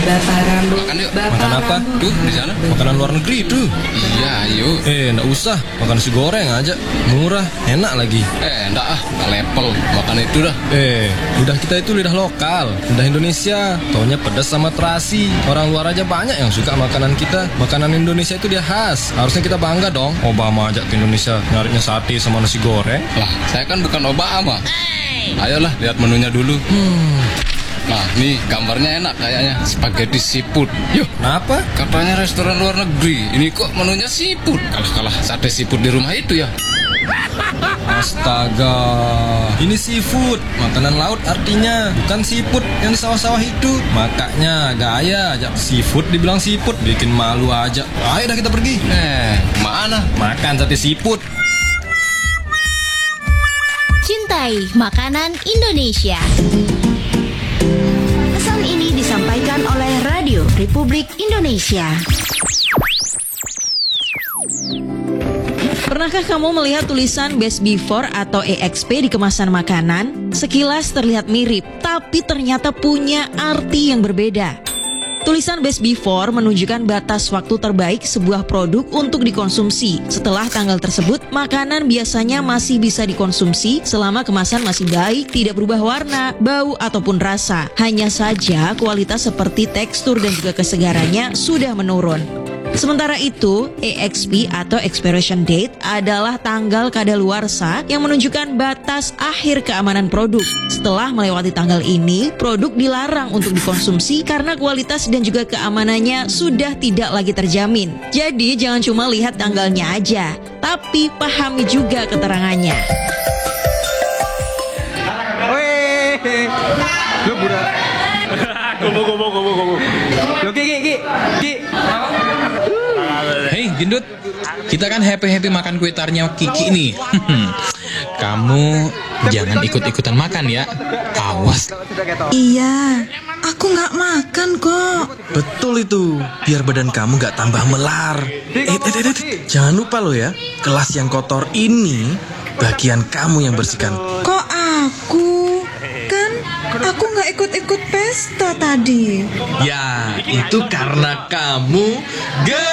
Makan yuk. Makan apa? Tuh, di sana. Makanan luar negeri tuh. Iya, yuk. Nggak usah. Makan nasi goreng aja. Murah, enak lagi. Enggak ah, nggak level. Makan itu dah. Lidah kita itu lidah lokal, lidah Indonesia. Taunya pedas sama terasi. Orang luar aja banyak yang suka makanan kita. Makanan Indonesia itu dia khas. Harusnya kita bangga dong. Obama ajak ke Indonesia nyarinya sate sama nasi goreng. Lah, saya kan bukan Obama. Ayolah, lihat menunya dulu. Nah, nih gambarnya enak kayaknya. Spaghetti seafood. Yuk. Kenapa? Katanya restoran luar negeri. Ini kok menunya seafood. Kalah sate seafood di rumah itu ya. Astaga, ini seafood, makanan laut artinya, bukan seafood yang di sawah-sawah itu. Makanya gaya aja seafood dibilang seafood, bikin malu aja. Ayo dah kita pergi. Mana? Makan sate seafood. Cintai makanan Indonesia. Pesan ini disampaikan oleh Radio Republik Indonesia. Pernahkah kamu melihat tulisan Best Before atau EXP di kemasan makanan? Sekilas terlihat mirip, tapi ternyata punya arti yang berbeda. Tulisan Best Before menunjukkan batas waktu terbaik sebuah produk untuk dikonsumsi. Setelah tanggal tersebut, makanan biasanya masih bisa dikonsumsi selama kemasan masih baik, tidak berubah warna, bau, ataupun rasa. Hanya saja kualitas seperti tekstur dan juga kesegarannya sudah menurun. Sementara itu, EXP atau expiration date adalah tanggal kadaluarsa yang menunjukkan batas akhir keamanan produk. Setelah melewati tanggal ini, produk dilarang untuk dikonsumsi karena kualitas dan juga keamanannya sudah tidak lagi terjamin. Jadi jangan cuma lihat tanggalnya aja, tapi pahami juga keterangannya. Weh, lu budak. Gobo. Lo Ki. Hei gendut, kita kan happy makan kue tarnya Kiki nih. Kamu jangan ikut-ikutan makan ya. Awas. Iya, aku nggak makan kok. Betul itu, biar badan kamu nggak tambah melar. Jangan lupa lo ya, kelas yang kotor ini bagian kamu yang bersihkan. Kok aku? Kan aku nggak ikut-ikut pesta tadi. Ya, itu karena kamu